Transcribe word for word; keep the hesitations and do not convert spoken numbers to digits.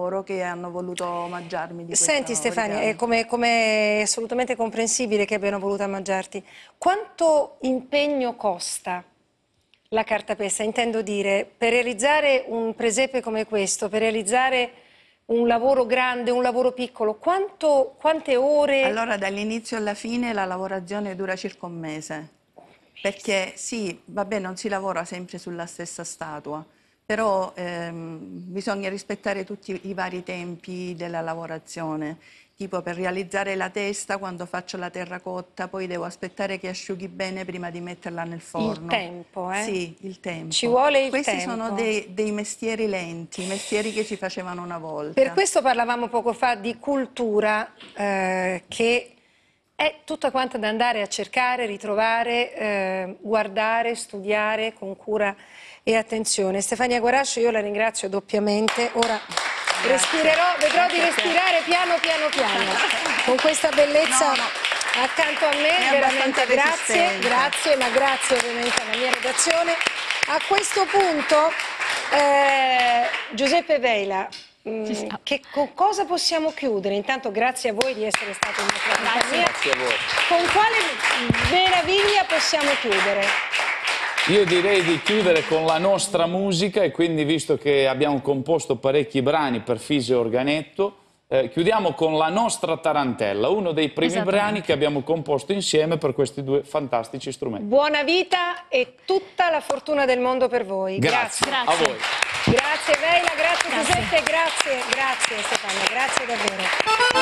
loro che hanno voluto omaggiarmi di questo Senti Stefania, origami. è come, come è assolutamente comprensibile che abbiano voluto omaggiarti. Quanto impegno costa la cartapesta? Intendo dire, per realizzare un presepe come questo, per realizzare un lavoro grande, un lavoro piccolo, quanto, quante ore? Allora, dall'inizio alla fine la lavorazione dura circa un mese, perché sì, vabbè, non si lavora sempre sulla stessa statua, però ehm, bisogna rispettare tutti i vari tempi della lavorazione. Tipo, per realizzare la testa, quando faccio la terracotta, poi devo aspettare che asciughi bene prima di metterla nel forno. Il tempo, eh? Sì, il tempo. Ci vuole il Questi tempo. sono dei, dei mestieri lenti, mestieri che si facevano una volta. Per questo parlavamo poco fa di cultura, eh, che è tutta quanta da andare a cercare, ritrovare, eh, guardare, studiare con cura e attenzione. Stefania Guarascio, io la ringrazio doppiamente. Ora Grazie. respirerò, vedrò Grazie di respirare piano piano piano con questa bellezza No, no. accanto a me. È Veramente abbastanza grazie, resistente. grazie, ma grazie ovviamente alla mia redazione. A questo punto eh, Giuseppe Veila, mh, che, con cosa possiamo chiudere? Intanto grazie a voi di essere stati in nostra compagnia. Grazie a voi. Con quale meraviglia possiamo chiudere? Io direi di chiudere con la nostra musica e quindi, visto che abbiamo composto parecchi brani per Fisi e Organetto, eh, chiudiamo con La nostra tarantella, uno dei primi brani che abbiamo composto insieme per questi due fantastici strumenti. Buona vita e tutta la fortuna del mondo per voi. Grazie, Grazie. a voi. Grazie Veila, grazie, grazie. Giuseppe, grazie, grazie Stefania, grazie davvero.